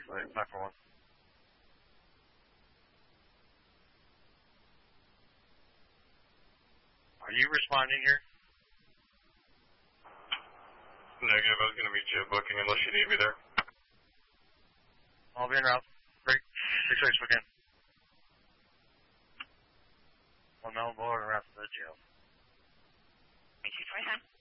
flight, 541. Are you responding here? Negative, I was going to meet you at booking unless you need me there. I'll be en route. Break 66 again. On Melbourne, en route to the jail. 2227.